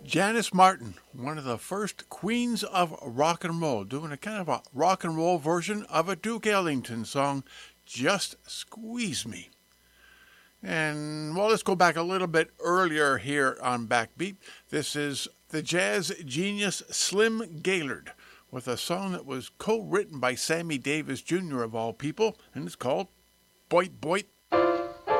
Janis Martin, one of the first queens of rock and roll, doing a kind of a rock and roll version of a Duke Ellington song, Just Squeeze Me. And well, let's go back a little bit earlier here on Backbeat. This is the jazz genius Slim Gaillard with a song that was co-written by Sammy Davis Jr. of all people, and it's called Boit Boit